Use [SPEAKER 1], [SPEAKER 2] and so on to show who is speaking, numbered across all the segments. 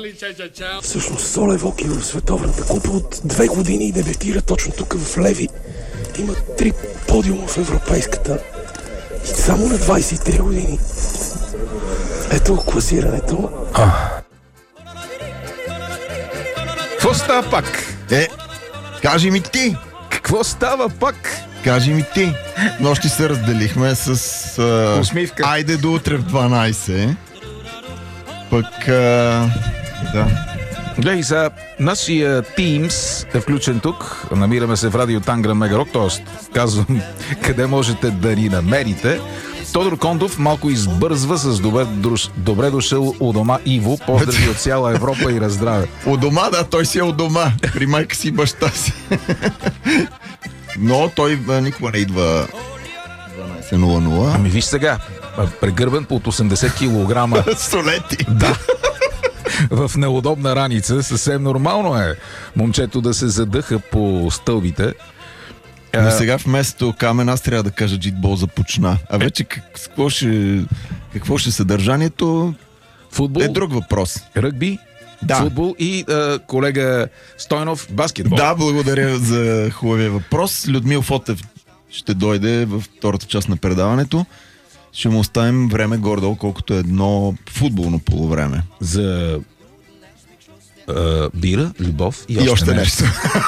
[SPEAKER 1] Всъщност Соле Воки в Световната купа от 2 години дебютира точно тук в Леви. Има 3 подиума в Европейската и само на 23 години. Ето класирането.
[SPEAKER 2] Какво става пак?
[SPEAKER 3] Кажи ми ти!
[SPEAKER 2] Какво става пак?
[SPEAKER 3] Кажи ми ти! Нощи се разделихме с...
[SPEAKER 2] Усмивка.
[SPEAKER 3] Айде до утре в 12. Пък... да.
[SPEAKER 2] Гледай сега, нашия Teams е включен тук. Намираме се в Радио Тангра Мегарок, т.е. казвам къде можете да ни намерите. Тодор Кондов малко избързва с добре дошъл у дома Иво. Поздрави от цяла Европа и раздраве.
[SPEAKER 3] У дома, да, той си е у дома. При майка си и баща си. Но той никога не идва 12:00.
[SPEAKER 2] Ами виж сега, прегърбен по 80 килограма.
[SPEAKER 3] Солети.
[SPEAKER 2] Да. В неудобна раница. Съвсем нормално е момчето да се задъха по стълбите.
[SPEAKER 3] Но сега вместо Камен аз трябва да кажа джитбол започна. А вече какво ще съдържанието
[SPEAKER 2] Футбол,
[SPEAKER 3] е друг въпрос.
[SPEAKER 2] ръгби,
[SPEAKER 3] Да.
[SPEAKER 2] футбол и колега Стойнов баскетбол.
[SPEAKER 3] Да, благодаря за хубавия въпрос. Людмил Фотев ще дойде във втората част на предаването. Ще му оставим време гордо, колкото е едно футболно полувреме.
[SPEAKER 2] За бира, любов и
[SPEAKER 3] още нещо.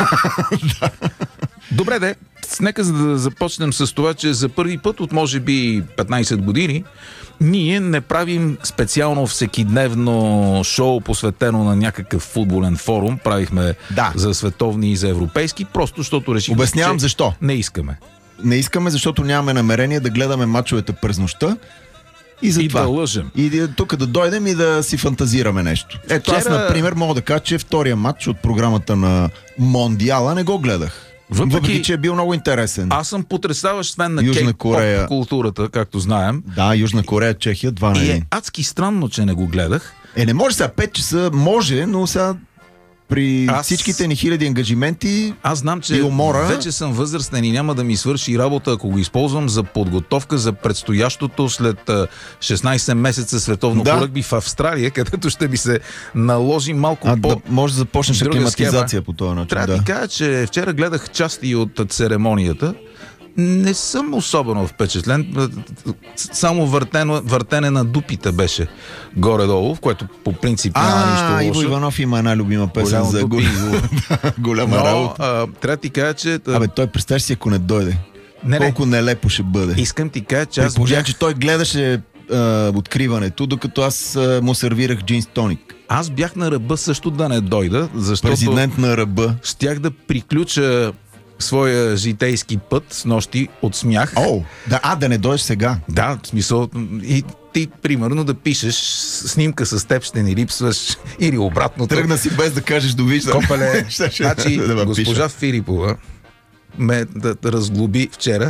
[SPEAKER 2] Добре де, нека да започнем с това, че за първи път от може би 15 години ние не правим специално всекидневно шоу, посветено на някакъв футболен форум. Правихме за световни и за европейски, просто защото решихме,
[SPEAKER 3] Обяснявам защо.
[SPEAKER 2] Не искаме.
[SPEAKER 3] Не искаме, защото нямаме намерение да гледаме мачовете през нощта и затова.
[SPEAKER 2] да лъжем.
[SPEAKER 3] И тук да дойдем и да си фантазираме нещо. Ето аз, например, мога да кажа, че втория матч от програмата на Мондиала не го гледах. Въпреки че е бил много интересен.
[SPEAKER 2] Аз съм потресаващ фен на
[SPEAKER 3] Южна Корея.
[SPEAKER 2] Кей-поп културата, както знаем.
[SPEAKER 3] Да, Южна Корея, Чехия, 2-1.
[SPEAKER 2] И е адски странно, че не го гледах.
[SPEAKER 3] Не може сега 5 часа, може, но сега при всичките ни хиляди ангажименти.
[SPEAKER 2] Аз знам, че вече съм възрастен и няма да ми свърши работа, ако го използвам за подготовка за предстоящото след 16 месеца световно ръгби в Австралия, където ще ми се наложи малко
[SPEAKER 3] да може да започнеш аклиматизация по този начин.
[SPEAKER 2] Трябва да ти кажа, че вчера гледах части от церемонията. Не съм особено впечатлен. Само въртене на дупите беше горе-долу, в което по принцип няма нищо лошо.
[SPEAKER 3] Иво Иванов има една любима песен за голяма работа.
[SPEAKER 2] Трябва да ти кажа, че...
[SPEAKER 3] той представяш си, ако не дойде. Колко нелепо ще бъде.
[SPEAKER 2] Искам ти кажа, че аз
[SPEAKER 3] че той гледаше откриването, докато аз му сервирах джинс тоник.
[SPEAKER 2] Аз бях на ръба също да не дойда, защото...
[SPEAKER 3] Президент на ръба.
[SPEAKER 2] Щях да приключа своя житейски път с нощи от смях.
[SPEAKER 3] Да не дойдеш сега.
[SPEAKER 2] Да, в смисъл. И ти, примерно, да пишеш снимка с теб, ще ни липсваш или обратното.
[SPEAKER 3] Тръгна си без да кажеш довиждане.
[SPEAKER 2] Копеле, значи госпожа Филипова ме да разглоби вчера.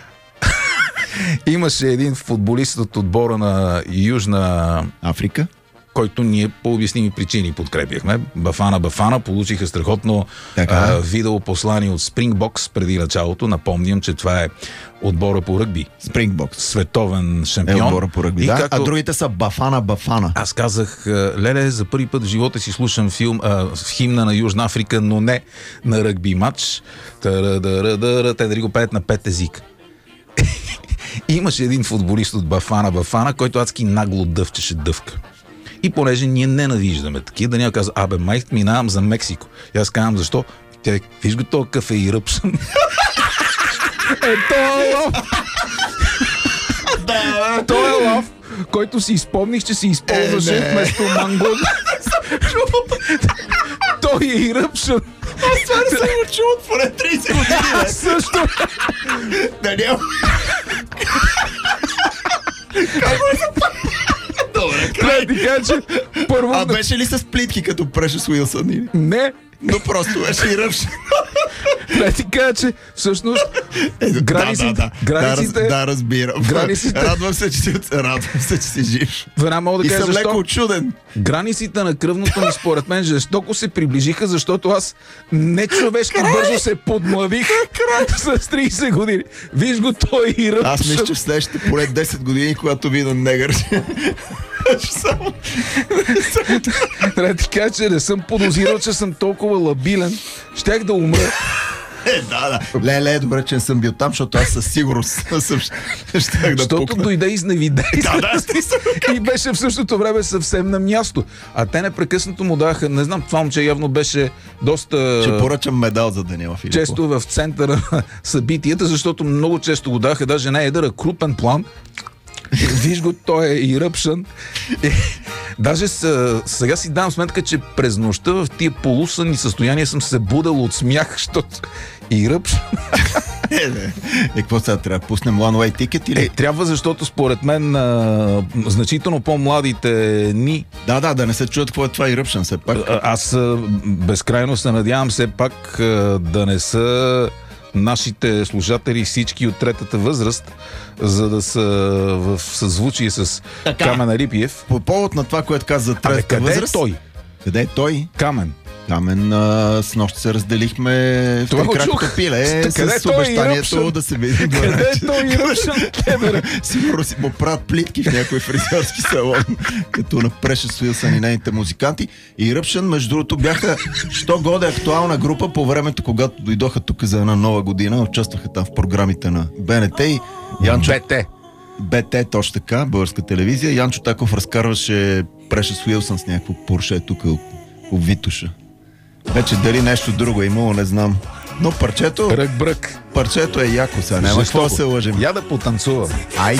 [SPEAKER 2] Имаше един футболист от отбора на Южна
[SPEAKER 3] Африка,
[SPEAKER 2] който ние по обясними причини подкрепяхме. Бафана получиха страхотно видеопослание от Springboks преди началото. Напомням, че това е отбора по ръгби.
[SPEAKER 3] Springboks.
[SPEAKER 2] Световен шампион.
[SPEAKER 3] Отбора по ръгби, а другите са Бафана.
[SPEAKER 2] Аз казах, леле, за първи път в живота си слушам химна на Южна Африка, но не на ръгби матч. Те дали го пеят на 5 езика. Имаше един футболист от Бафана, който адски нагло дъвчеше дъвка. И понеже ние ненавиждаме такива, да няма казва, май минавам за Мексико. И аз казвам, защо? Тя, виж го този кафе и ръпсъм. Той е лав, който си изпомних, че си използваше вместо манго. Той е и ръпшън.
[SPEAKER 3] Аз това не съм го чул от поне 30 години.
[SPEAKER 2] Аз също.
[SPEAKER 3] Даниел. Как го Добре, край.
[SPEAKER 2] Първо...
[SPEAKER 3] беше ли с плитки, като преше с Уилсън?
[SPEAKER 2] Не.
[SPEAKER 3] Но просто беше и ръвшен.
[SPEAKER 2] Не ти кажа, че всъщност границите...
[SPEAKER 3] Да, разбирам. Радвам се, че си жив.
[SPEAKER 2] Веднага мога да кажа
[SPEAKER 3] защо. И съм леко очуден.
[SPEAKER 2] Границите на кръвното ми, според мен, жестоко се приближиха, защото аз нечовешки бързо се подмлавих с 30 години. Виж го, той и ръб.
[SPEAKER 3] Аз мисля, че в следващите поне 10 години, когато видя негър, кажеш само.
[SPEAKER 2] Трябва да ти кажа, че не съм подозирал, че съм толкова лабилен. Щях да умра.
[SPEAKER 3] Да. Леле, добре, че не съм бил там, защото аз със сигурност щях да
[SPEAKER 2] Защото
[SPEAKER 3] пукна.
[SPEAKER 2] дойде изневиден.
[SPEAKER 3] Да,
[SPEAKER 2] И беше в същото време съвсем на място. А те непрекъснато му даха, не знам, това момче явно беше доста...
[SPEAKER 3] Ще поръчам медал за Даниела Филипов.
[SPEAKER 2] Често в центъра на събитията, защото много често го даха, даже не едър, крупен план. Виж го, той е еръпшън. Даже сега си давам сметка, че през нощта в тия полусънни състояния съм се будал от смях, защото еръпшън.
[SPEAKER 3] Какво сега трябва да пуснем One Way Ticket или?
[SPEAKER 2] Трябва, защото според мен значително по-младите ни...
[SPEAKER 3] Да не се чуят какво е това еръпшън все пак.
[SPEAKER 2] Аз безкрайно се надявам все пак да не са нашите слушатели всички от третата възраст, за да са в съзвучие с Камен Арипиев.
[SPEAKER 3] По повод на това, което каза за третата възраст...
[SPEAKER 2] Къде е той?
[SPEAKER 3] Къде е той?
[SPEAKER 2] Камен.
[SPEAKER 3] Камен, с нощ се разделихме в
[SPEAKER 2] Това го
[SPEAKER 3] Трикракото
[SPEAKER 2] чух.
[SPEAKER 3] пиле
[SPEAKER 2] Къде
[SPEAKER 3] с обещанието да се видим.
[SPEAKER 2] Къде е той еръпшън?
[SPEAKER 3] Сигурно си му правят плитки в някой фризьорски салон, като на Precious Wilson и нейните музиканти. И Eruption, между другото, бяха що годе актуална група по времето, когато дойдоха тук за една нова година, участваха там в програмите на БНТ и Янчо... БТ, точно така, българска телевизия. Янчо Таков разкарваше Precious Wilson с някакво Порше тук по Витуша. Вече дали нещо друго е имало, не знам. Но парчето...
[SPEAKER 2] Брък.
[SPEAKER 3] Парчето е яко сега, няма какво да се лъжим.
[SPEAKER 2] Я да потанцувам.